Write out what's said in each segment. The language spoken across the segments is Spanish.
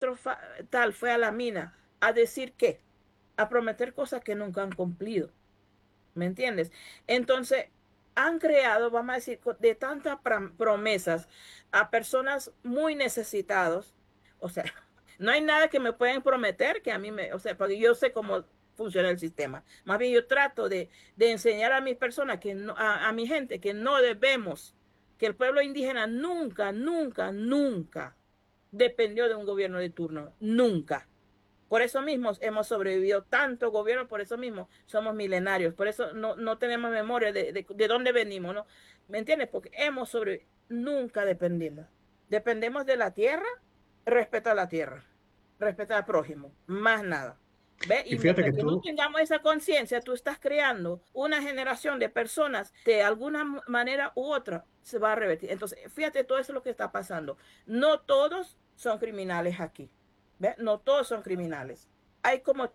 otro tal fue a la mina a decir qué, a prometer cosas que nunca han cumplido. ¿Me entiendes? Entonces, han creado, vamos a decir, de tantas promesas a personas muy necesitados. O sea, no hay nada que me pueden prometer que a mí me, o sea, porque yo sé cómo funciona el sistema. Más bien yo trato de enseñar a mis personas, que no, a mi gente, que no debemos, que el pueblo indígena nunca, nunca, nunca dependió de un gobierno de turno. Nunca. Por eso mismo hemos sobrevivido tanto gobierno, por eso mismo somos milenarios, por eso no tenemos memoria de dónde venimos, ¿no? ¿Me entiendes? Porque hemos sobrevivido, nunca dependimos. Dependemos de la tierra, respeta a la tierra, respeta al prójimo, más nada. ¿Ve? Y Y fíjate mientras que que no tú, tengamos esa conciencia, tú estás creando una generación de personas de alguna manera u otra se va a revertir. Entonces, fíjate todo eso es lo que está pasando. No todos son criminales aquí. ¿Ve? No todos son criminales. Hay como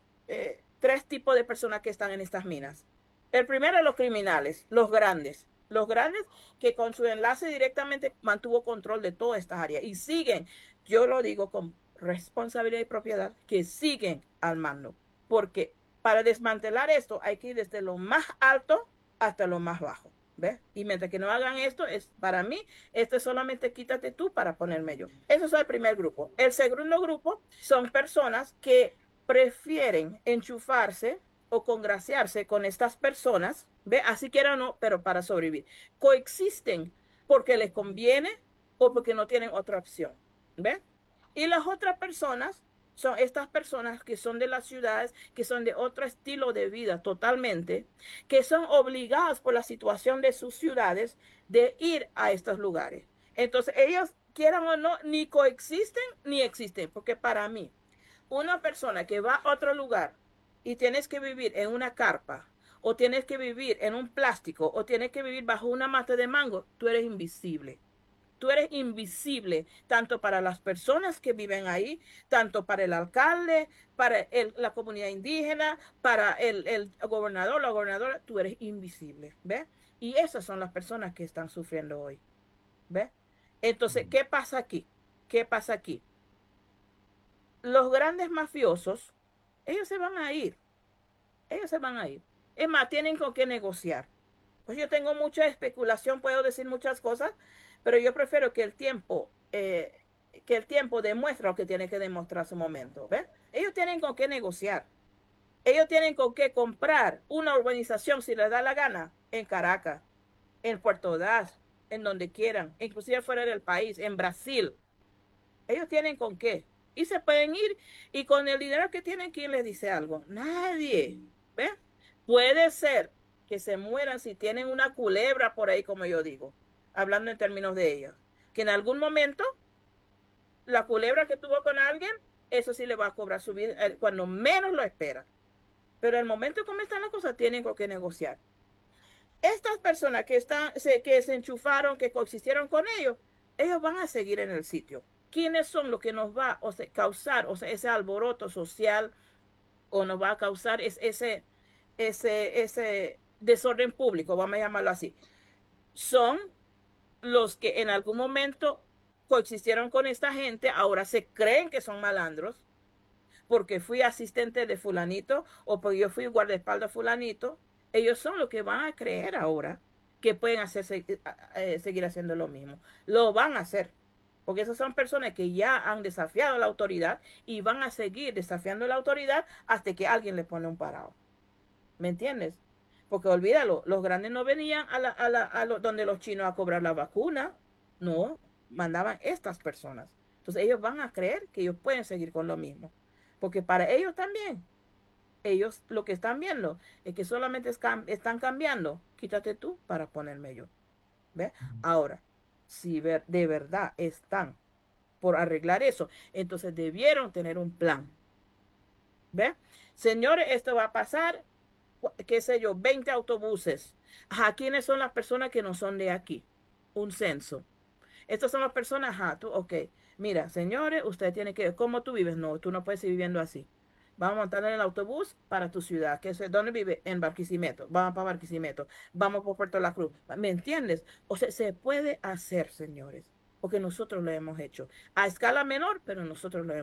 tres tipos de personas que están en estas minas. El primero es los criminales, los grandes que con su enlace directamente mantuvo control de todas estas áreas y siguen, yo lo digo con responsabilidad y propiedad, que siguen al mando, porque para desmantelar esto hay que ir desde lo más alto hasta lo más bajo. ¿Ves? Y mientras que no hagan esto, es para mí, esto es solamente quítate tú para ponerme yo. Eso es el primer grupo. El segundo grupo son personas que prefieren enchufarse o congraciarse con estas personas, ¿ve? Así quieran o no, pero para sobrevivir. Coexisten porque les conviene o porque no tienen otra opción, ¿ve? Y las otras personas son estas personas que son de las ciudades, que son de otro estilo de vida totalmente, que son obligadas por la situación de sus ciudades de ir a estos lugares. Entonces, ellos, quieran o no, ni coexisten ni existen, porque para mí, una persona que va a otro lugar y tienes que vivir en una carpa, o tienes que vivir en un plástico, o tienes que vivir bajo una mata de mango, tú eres invisible. Tú eres invisible tanto para las personas que viven ahí, tanto para el alcalde, para la comunidad indígena, para el gobernador, la gobernadora, tú eres invisible, ¿ves? Y esas son las personas que están sufriendo hoy, ¿ves? Entonces, ¿qué pasa aquí? ¿Qué pasa aquí? Los grandes mafiosos, ellos se van a ir, ellos se van a ir. Es más, tienen con qué negociar. Pues yo tengo mucha especulación, puedo decir muchas cosas, pero yo prefiero que el tiempo demuestre lo que tiene que demostrar su momento. ¿Ves? Ellos tienen con qué negociar. Ellos tienen con qué comprar una urbanización si les da la gana en Caracas, en Puerto Ordaz, en donde quieran, inclusive fuera del país, en Brasil. Ellos tienen con qué. Y se pueden ir y con el dinero que tienen, ¿quién les dice algo? Nadie. ¿Ves? Puede ser que se mueran si tienen una culebra por ahí, como yo digo, hablando en términos de ellos. Que en algún momento la culebra que tuvo con alguien, eso sí le va a cobrar su vida cuando menos lo espera. Pero el momento como están las cosas, tienen con qué negociar. Estas personas que se enchufaron, que coexistieron con ellos van a seguir en el sitio. ¿Quiénes son los que nos va a causar ese alboroto social o nos va a causar ese desorden público, vamos a llamarlo así? Son los que en algún momento coexistieron con esta gente, ahora se creen que son malandros, porque fui asistente de fulanito o porque yo fui guardaespaldas fulanito, ellos son los que van a creer ahora que pueden seguir haciendo lo mismo. Lo van a hacer, porque esas son personas que ya han desafiado a la autoridad y van a seguir desafiando a la autoridad hasta que alguien le pone un parado. ¿Me entiendes? Porque olvídalo, los grandes no venían donde los chinos a cobrar la vacuna, no, mandaban estas personas. Entonces ellos van a creer que ellos pueden seguir con lo mismo. Porque para ellos también, ellos lo que están viendo es que solamente están cambiando. Quítate tú para ponerme yo. ¿Ve? Ahora, si de verdad están por arreglar eso, entonces debieron tener un plan. ¿Ve? Señores, esto va a pasar, qué sé yo, 20 autobuses. Ajá, ¿quiénes son las personas que no son de aquí? Un censo. Estas son las personas, ajá, tú, ok. Mira, señores, usted tiene que, ¿cómo tú vives? No, tú no puedes ir viviendo así. Vamos a montar en el autobús para tu ciudad. ¿Dónde vive? En Barquisimeto. Vamos para Barquisimeto. Vamos por Puerto La Cruz. ¿Me entiendes? O sea, se puede hacer, señores, porque nosotros lo hemos hecho. A escala menor, pero nosotros lo hemos